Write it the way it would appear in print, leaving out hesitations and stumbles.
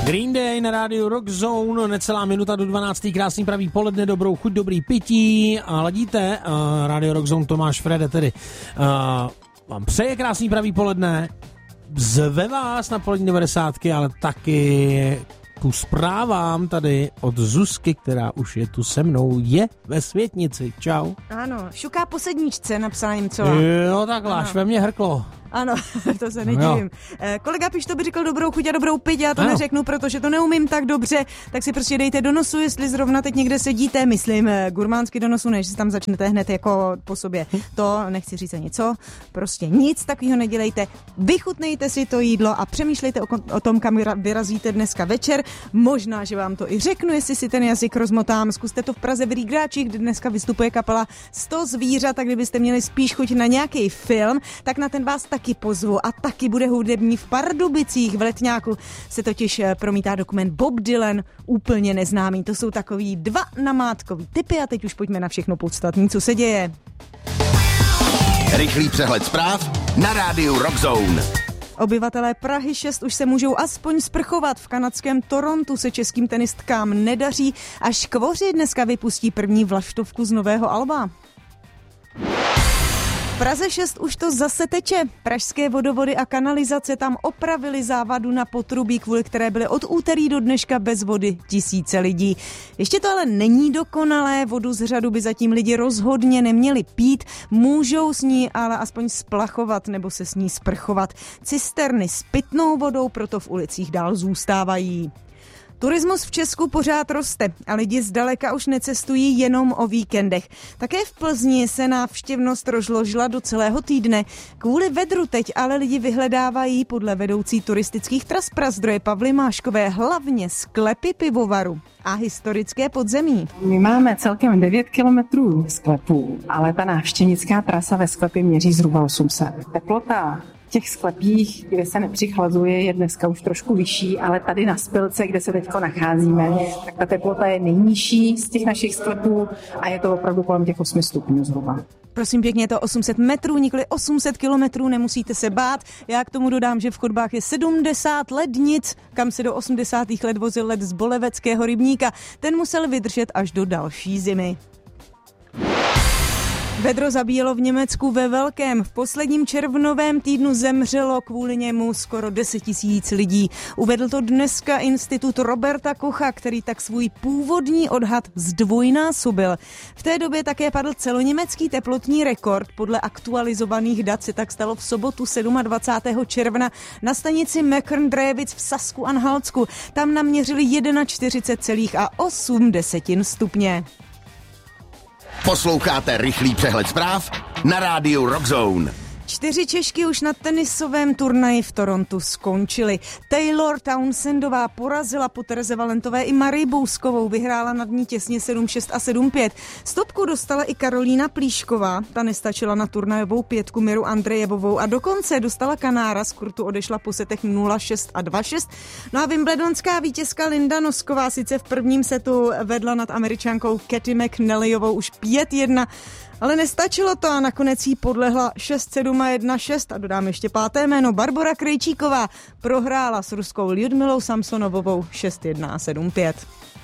Green Day na rádiu Rock Zone, necelá minuta do 12. Krásný pravý poledne, dobrou chuť, dobrý pití. A ladíte, rádio Rock Zone, Tomáš Frede tedy vám přeje krásný pravý poledne, zve vás na polední 90, ale taky ku zprávám tady od Zuzky, která už je tu se mnou, je ve Světnici. Čau. Ano, šuká po sedničce, napsala Němcová. Jo, takhle, až ve mně hrklo. Ano, to se nedivím. Kolega Piš to by řekl dobrou chuť a dobrou piť, já to neřeknu, protože to neumím tak dobře, tak si prostě dejte do nosu, jestli zrovna teď někde sedíte, myslím gurmánsky do nosu, než si tam začnete hned jako po sobě. To nechci říct ani co, prostě nic takového nedělejte, vychutnejte si to jídlo a přemýšlejte o tom, kam vyrazíte dneska večer. Možná, že vám to i řeknu, jestli si ten jazyk rozmotám. Zkuste to v Praze v Rýgráčích, kde dneska vystupuje kapela 100 zvířat, tak kdybyste měli spíš chuť na nějaký film, tak na ten vás taky pozvu a taky bude hudební v Pardubicích. V Letňáku se totiž promítá dokument Bob Dylan, úplně neznámý. To jsou takový dva namátkový tipy a teď už pojďme na všechno podstatné, co se děje. Rychlý přehled zpráv na rádiu Rock Zone. Obyvatelé Prahy 6 už se můžou aspoň sprchovat. V kanadském Torontu se českým tenistkám nedaří a Škvoři dneska vypustí první vlaštovku z nového alba. V Praze 6 už to zase teče. Pražské vodovody a kanalizace tam opravili závadu na potrubí, kvůli které byly od úterý do dneška bez vody tisíce lidí. Ještě to ale není dokonalé, vodu z řadu by zatím lidi rozhodně neměli pít, můžou s ní ale aspoň splachovat nebo se s ní sprchovat. Cisterny s pitnou vodou proto v ulicích dál zůstávají. Turismus v Česku pořád roste a lidi zdaleka už necestují jenom o víkendech. Také v Plzni se návštěvnost rozložila do celého týdne. Kvůli vedru teď ale lidi vyhledávají podle vedoucí turistických tras Prazdroje Pavly Máškové hlavně sklepy pivovaru a historické podzemí. My máme celkem 9 kilometrů sklepů, ale ta návštěvnická trasa ve sklepě měří zhruba 800. Teplota v těch sklepích, kde se nepřichlazuje, je dneska už trošku vyšší, ale tady na Spilce, kde se teďko nacházíme, tak ta teplota je nejnižší z těch našich sklepů a je to opravdu kolem těch 8 stupňů zhruba. Prosím pěkně, je to 800 metrů, nikoli 800 kilometrů, nemusíte se bát. Já k tomu dodám, že v chodbách je 70 lednic, kam se do 80. let vozil led z Boleveckého rybníka. Ten musel vydržet až do další zimy. Vedro zabíjelo v Německu ve velkém. V posledním červnovém týdnu zemřelo kvůli němu skoro 10 000 lidí. Uvedl to dneska institut Roberta Kocha, který tak svůj původní odhad zdvojnásobil. V té době také padl celoněmecký teplotní rekord. Podle aktualizovaných dat se tak stalo v sobotu 27. června na stanici Mekerndrawic v Sasku-Anhaltsku. Tam naměřili 41,8 stupně. Posloucháte rychlý přehled zpráv na rádiu Rock Zone. 4 Češky už na tenisovém turnaji v Torontu skončily. Taylor Townsendová porazila po Tereze Valentové i Marii Bouskovou, vyhrála nad ní těsně 7-6 a 7-5. Stopku dostala i Karolína Plíšková, ta nestačila na turnajovou 5 Miru Andrejevovou a dokonce dostala Kanára, z kurtu odešla po setech 0-6 a 2-6. No a wimbledonská vítězka Linda Nosková sice v prvním setu vedla nad Američankou Cathy McNallyovou už 5-1, ale nestačilo to a nakonec jí podlehla 6-7 a 1-6 a dodám ještě 5. jméno. Barbora Krejčíková prohrála s ruskou Ljudmilou Samsonovovou 6-1 a 7-5.